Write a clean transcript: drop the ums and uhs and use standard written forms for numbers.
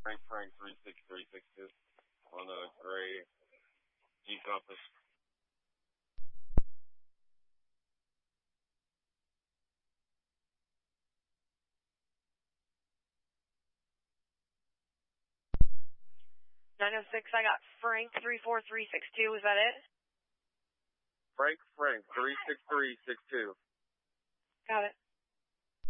Frank 36362 on a gray G Compass. I got Frank 34362. Is that it? Frank 36362. Got it.